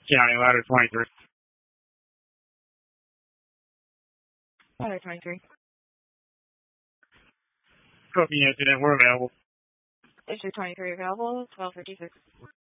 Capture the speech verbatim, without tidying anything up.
County ladder twenty-three. Ladder twenty-three. Copy incident. We're available. Issue twenty-three available, twelve fifty-six.